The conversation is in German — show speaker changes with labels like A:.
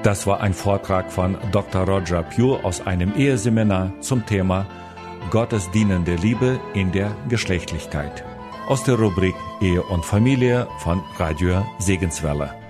A: Das war ein Vortrag von Dr. Roger Pugh aus einem Eheseminar zum Thema Gottes dienende Liebe in der Geschlechtlichkeit. Aus der Rubrik Ehe und Familie von Radio Segenswelle.